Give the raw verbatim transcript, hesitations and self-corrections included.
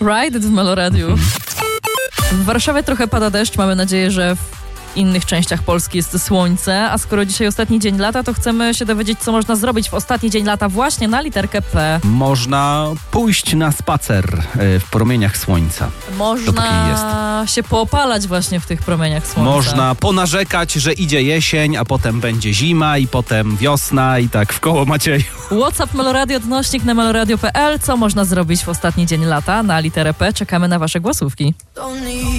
Ride w Meloradiu. W Warszawie trochę pada deszcz, mamy nadzieję, że w innych częściach Polski jest słońce, a skoro dzisiaj ostatni dzień lata, to chcemy się dowiedzieć, co można zrobić w ostatni dzień lata właśnie na literkę P. Można pójść na spacer w promieniach słońca. Można jest. się poopalać właśnie w tych promieniach słońca. Można ponarzekać, że idzie jesień, a potem będzie zima i potem wiosna i tak w koło Macieju. WhatsApp Meloradio, odnośnik na meloradio kropka p l. Co można zrobić w ostatni dzień lata na literę P? Czekamy na wasze głosówki.